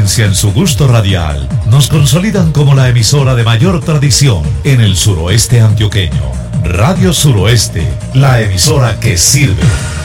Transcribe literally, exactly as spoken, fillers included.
excelencia en su gusto radial nos consolidan como la emisora de mayor tradición en el suroeste antioqueño. Radio Suroeste, la emisora que sirve.